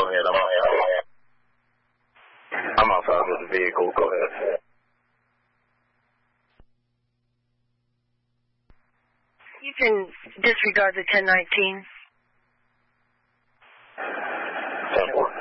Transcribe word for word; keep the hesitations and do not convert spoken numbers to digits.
ahead. I'm outside. I'm outside with the vehicle. Go ahead. You can disregard the ten nineteen. ten four.